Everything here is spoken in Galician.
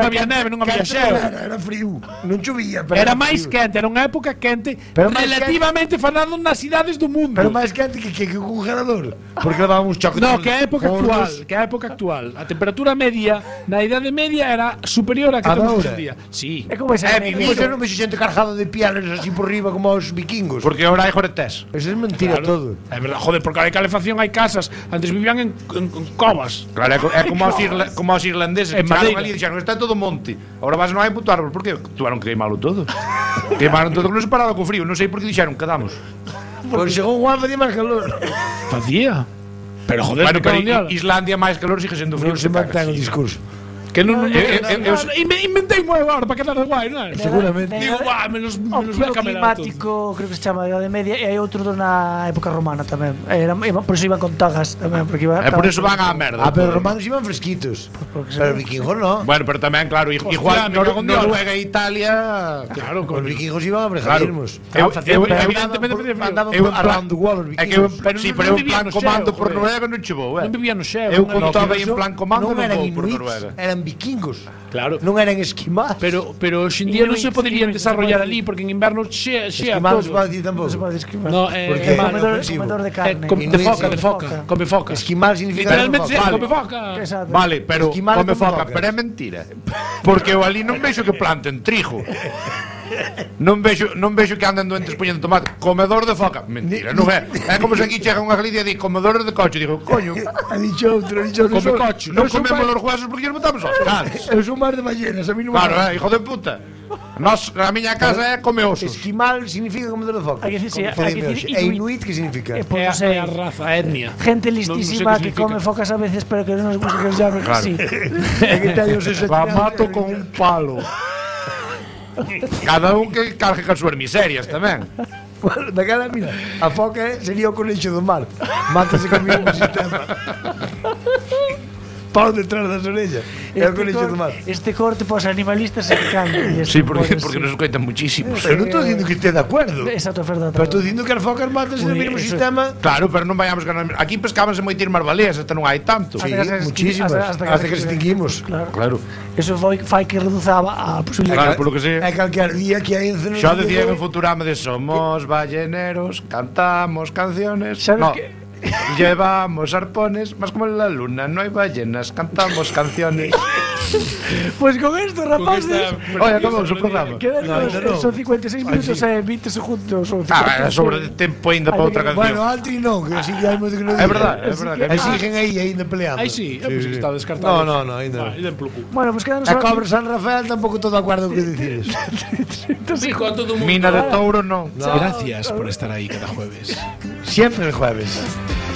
había neve, non había xeo. Era frío, non chovía. Era máis quente, era unha época quente, relativamente falando nas cidades do mundo. Pero máis quente que un congelador. Porque levábamos chocolate. No, que a época actual. A temperatura media na Idade Media era superior a que temos hoxe en día. Sí. É como esa media. Eu non vexo xente cargada de pieles así por riba como os vikingos. Porque ahora hai joretés. Eso é mentira todo. É verdade, joder, porque hai calefacción, hai casas. Antes vivían en covas. Claro, é como os irlandeses que chegaron ali e dixeron, está todo monte. Ahora vas non hai puto árbol. Por que? Tuvaron que queimarlo todo. Queimaron todo que non se paraba co frío. Non sei por que dixeron, quedamos. Pois según Juan facía máis calor. Facía. Pero joder, bueno, pero Islandia máis calor sigue sendo frío. Non se mantén o discurso. Que non inventei moi agora para quedar guai, non é? Seguramente. Digo, guau, menos o climático, creo que se chama Idade Media, e hai outro na época romana tamén. Por eso iban con togas tamén, porque por eso van á merda. Pero os romanos iban fresquitos. Pero os vikingos non. Bueno, pero tamén, claro, igual Noruega e Italia. Claro, os vikingos iban a brejadirmos. Evidentemente andaban around the wall os vikingos. Sí, pero en plan comando por Noruega non chevou, Non vivían no xeo. Eu contaba en plan comando non eran por inuits, Noruega. eran vikingos. Claro. Non eran esquimás. Pero hoxe en día non se poderían desarrollar ali porque en inverno xea todo. Non se pode dicir tampouco. No, comedor de carne. De foca. Come foca. Esquimal significa literalmente come foca. Vale, pero come foca, pero é mentira. Porque eu ali non vexo que planten trigo. Non vexo que andan doentes poñendo tomate. Comedor de foca. Mentira, non é. É como se aquí chega unha Galicia e di comedores de coche. Digo, coño. Ha dicho outro. Come coche. Non comemos os huesos porque nos botamos aos cales. Eu son máis de ballenas, a mí non. Claro, hijo de puta. A miña casa é come osos. Esquimal significa comedor de foca. E inuit que significa? É a raza, a etnia. Gente listísima que come focas a veces, pero que non nos gusta que os llamen así. É que teños ese mato con un palo. Cada un que cargue con súas miserias tamén. Bueno, daquela, mira, a foca sería o conexo do mar. Mátase con o mismo sistema. Pau detrás das orellas. É o conexo do mar. Este corte pos animalistas se encanta. Sí, porque nos escoitan muchísimos. Eu non estou dicindo que estea de acuerdo. Exacto, é verdade. Pero estou dicindo que as focas mátanse no mesmo sistema. Claro, pero non vayamos ganar. Aquí pescábanse moitísimas baleas, hasta non hai tanto. Sí, muchísimas. Hasta que extinguimos. Claro. Eso fai que reduzaba a posibilidade. Claro, polo que sei. É calquer día que hai en Xa decían en Futurama de somos balleneros, cantamos canciones. Sabes que llevamos arpones, más como en la luna no hay ballenas, cantamos canciones. Pues con esto, rapaces. Oye, acabamos o programa. Son 56 minutos e 20 segundos. Sobre de tempo ainda para outra canción. Bueno, Altri non, que así que hai moito que non. É verdade, é verdade. Exigen aí ainda peleando. Aí sí, está descartado. No, ainda. Bueno, pues quedamos. A Cobra San Rafael tampouco todo de acordo co que dicires. Mina de Touro non. Gracias por estar aí cada jueves. Siempre el jueves.